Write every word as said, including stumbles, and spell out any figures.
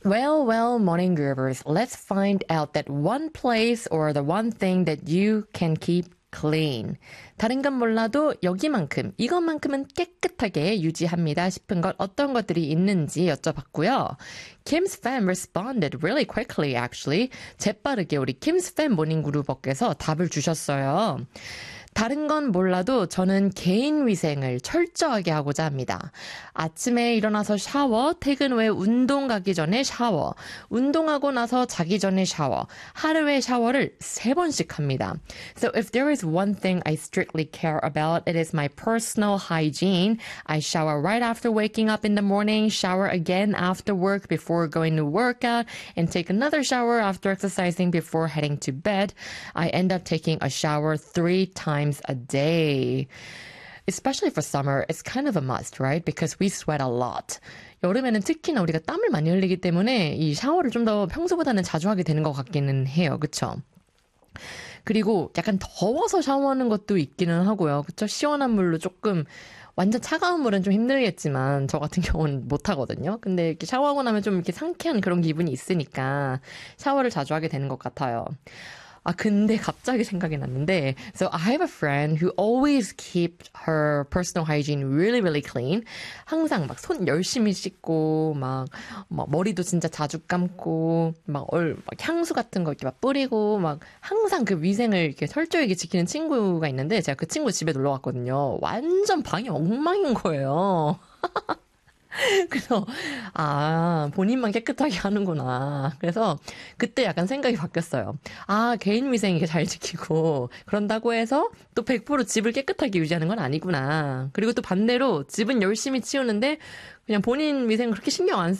Well, well, morning groovers, let's find out that one place or the one thing that you can keep clean. 다른 건 몰라도 여기만큼, 이것만큼은 깨끗하게 유지합니다 싶은 것 어떤 것들이 있는지 여쭤봤고요. Kim's fan responded really quickly, actually. 재빠르게 우리 Kim's fan 모닝그루버께서 답을 주셨어요. 다른 건 몰라도 저는 개인 위생을 철저하게 하고자 합니다. 아침에 일어나서 샤워, 퇴근 후에 운동 가기 전에 샤워, 운동하고 나서 자기 전에 샤워, 하루에 샤워를 세 번씩 합니다. So if there is one thing I strictly care about, it is my personal hygiene. I shower right after waking up in the morning, shower again after work before going to workout, and take another shower after exercising before heading to bed. I end up taking a shower three times a day. Especially for summer, it's kind of a must, right? Because we sweat a lot. 여름에는 특히나 우리가 땀을 많이 흘리기 때문에 이 샤워를 좀 더 평소보다는 자주 하게 되는 것 같기는 해요. 그쵸? 그리고 약간 더워서 샤워하는 것도 있기는 하고요. 그쵸? 시원한 물로 조금 완전 차가운 물은 좀 힘들겠지만 저 같은 경우는 못 하거든요. 근데 이렇게 샤워하고 나면 좀 이렇게 상쾌한 그런 기분이 있으니까 샤워를 자주 하게 되는 것 같아요. 아, 근데 갑자기 생각이 났는데, so I have a friend who always keeps her personal hygiene really, really clean. 항상 막 손 열심히 씻고, 막, 막 머리도 진짜 자주 감고, 막 얼, 막 향수 같은 거 이렇게 막 뿌리고, 막 항상 그 위생을 이렇게 철저하게 지키는 친구가 있는데, 제가 그 친구 집에 놀러 갔거든요. 완전 방이 엉망인 거예요. 그래서 아 본인만 깨끗하게 하는구나. 그래서 그때 약간 생각이 바뀌었어요. 아 개인 위생 이렇게 잘 지키고 그런다고 해서 또 백 퍼센트 집을 깨끗하게 유지하는 건 아니구나. 그리고 또 반대로 집은 열심히 치우는데 그냥 본인 위생 그렇게 신경 안